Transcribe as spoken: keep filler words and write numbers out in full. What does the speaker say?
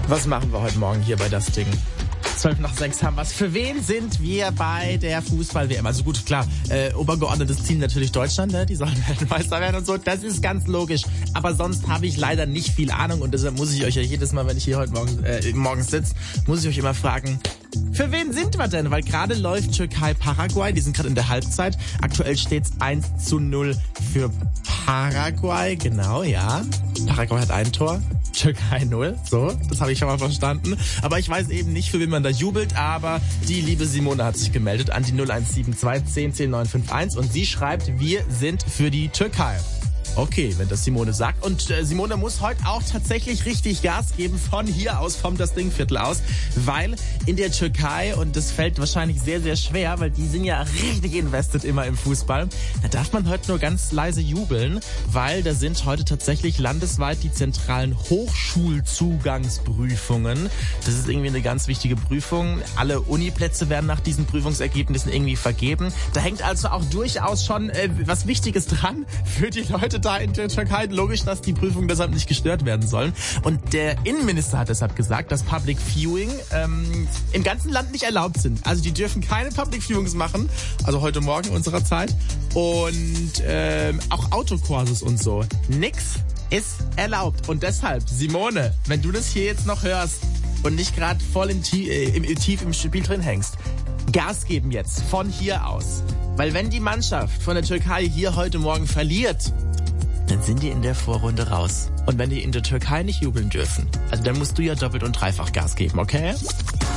Was machen wir heute Morgen hier bei das Ding? zwölf nach sechs haben wir's. Für wen sind wir bei der Fußball-W M? Also gut, klar, äh, obergeordnetes Ziel natürlich Deutschland, ne? Die sollen Weltmeister werden und so. Das ist ganz logisch. Aber sonst habe ich leider nicht viel Ahnung und deshalb muss ich euch ja jedes Mal, wenn ich hier heute Morgen äh, morgens sitze, muss ich euch immer fragen, für wen sind wir denn? Weil gerade läuft Türkei-Paraguay, die sind gerade in der Halbzeit. Aktuell steht's eins zu null für Paraguay, genau, ja. Paraguay hat ein Tor. Türkei null, so, das habe ich schon mal verstanden. Aber ich weiß eben nicht, für wen man da jubelt, aber die liebe Simone hat sich gemeldet an die null eins sieben zwei zehn zehn neun fünf eins und sie schreibt, wir sind für die Türkei. Okay, wenn das Simone sagt. Und äh, Simone muss heute auch tatsächlich richtig Gas geben von hier aus, vom das Dingviertel aus, weil in der Türkei, und das fällt wahrscheinlich sehr, sehr schwer, weil die sind ja richtig invested immer im Fußball, da darf man heute nur ganz leise jubeln, weil da sind heute tatsächlich landesweit die zentralen Hochschulzugangsprüfungen. Das ist irgendwie eine ganz wichtige Prüfung. Alle Uniplätze werden nach diesen Prüfungsergebnissen irgendwie vergeben. Da hängt also auch durchaus schon äh, was Wichtiges dran für die Leute da in der Türkei. Logisch, dass die Prüfungen deshalb nicht gestört werden sollen. Und der Innenminister hat deshalb gesagt, dass Public Viewing ähm, im ganzen Land nicht erlaubt sind. Also die dürfen keine Public Viewings machen, also heute Morgen unserer Zeit. Und ähm, auch Autokurses und so. Nix ist erlaubt. Und deshalb, Simone, wenn du das hier jetzt noch hörst und nicht gerade voll im, äh, im, tief im Spiel drin hängst, Gas geben jetzt, von hier aus. Weil wenn die Mannschaft von der Türkei hier heute Morgen verliert, dann sind die in der Vorrunde raus. Und wenn die in der Türkei nicht jubeln dürfen, also dann musst du ja doppelt und dreifach Gas geben, okay?